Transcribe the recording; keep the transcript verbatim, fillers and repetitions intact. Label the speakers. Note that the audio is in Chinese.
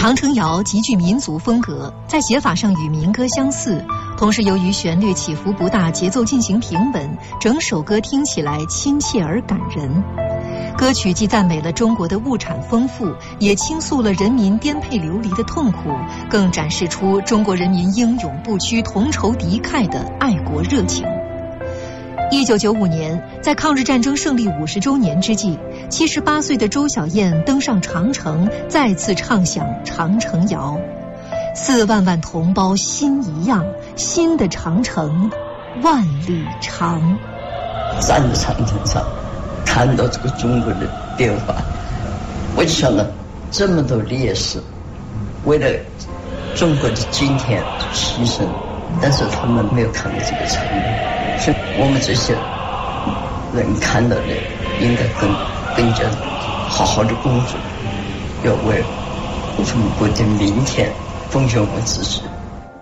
Speaker 1: 长城谣极具民族风格，在写法上与民歌相似，同时由于旋律起伏不大，节奏进行平稳，整首歌听起来亲切而感人。歌曲既赞美了中国的物产丰富，也倾诉了人民颠沛流离的痛苦，更展示出中国人民英勇不屈、同仇敌忾的爱国热情。一九九五年，在抗日战争胜利五十周年之际，七十八岁的周小燕登上长城，再次唱响长城谣。四万万同胞心一样，新的长城万里长。
Speaker 2: 站在长城上，看到这个中国的变化，我就想到这么多烈士为了中国的今天牺牲，但是他们没有看到这个场面。是我们这些人看到的，应该更更加好好的工作，要为中国的明天奉献我们自己。